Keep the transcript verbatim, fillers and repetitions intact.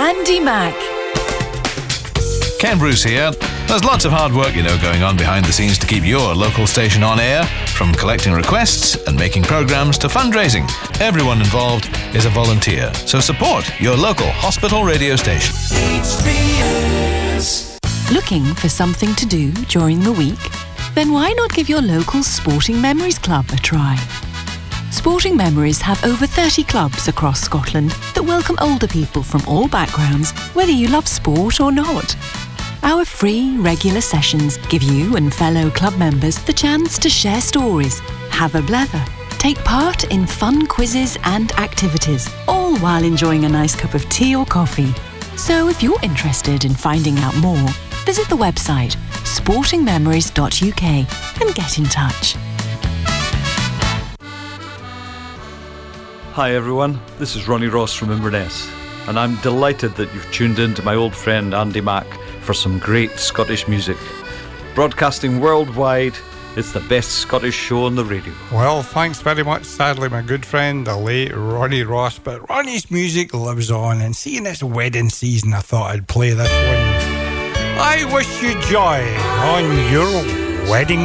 Andy Mack. Ken Bruce here. There's lots of hard work, you know, going on behind the scenes to keep your local station on air, from collecting requests and making programmes to fundraising. Everyone involved is a volunteer, so support your local hospital radio station. H B S. Looking for something to do during the week? Then why not give your local Sporting Memories Club a try? Sporting Memories have over thirty clubs across Scotland that welcome older people from all backgrounds, whether you love sport or not. Our free, regular sessions give you and fellow club members the chance to share stories, have a blether, take part in fun quizzes and activities, all while enjoying a nice cup of tea or coffee. So if you're interested in finding out more, visit the website sporting memories dot U K and get in touch. Hi everyone, this is Ronnie Ross from Inverness, and I'm delighted that you've tuned in to my old friend Andy Mack for some great Scottish music. Broadcasting worldwide, it's the best Scottish show on the radio. Well, thanks very much, sadly, my good friend, the late Ronnie Ross, but Ronnie's music lives on, and seeing it's wedding season, I thought I'd play this one. I wish you joy on your wedding